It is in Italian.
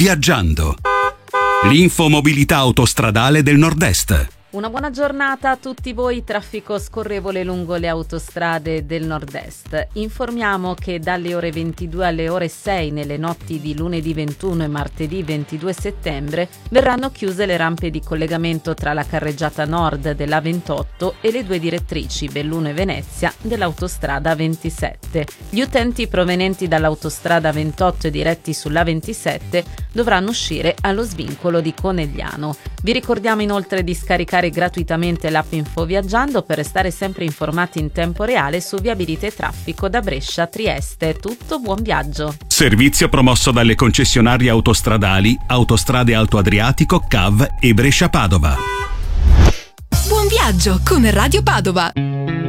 Viaggiando. L'infomobilità autostradale del Nord-Est. Una buona giornata a tutti voi, traffico scorrevole lungo le autostrade del Nord-Est. Informiamo che dalle ore 22 alle ore 6 nelle notti di lunedì 21 e martedì 22 settembre verranno chiuse le rampe di collegamento tra la carreggiata nord della 28 e le due direttrici Belluno e Venezia dell'autostrada 27. Gli utenti provenienti dall'autostrada 28 e diretti sulla 27 dovranno uscire allo svincolo di Conegliano. Vi ricordiamo inoltre di scaricare gratuitamente l'app Info Viaggiando per restare sempre informati in tempo reale su viabilità e traffico da Brescia a Trieste. Tutto, buon viaggio. Servizio promosso dalle concessionarie autostradali Autostrade Alto Adriatico, CAV e Brescia Padova. Buon viaggio con Radio Padova.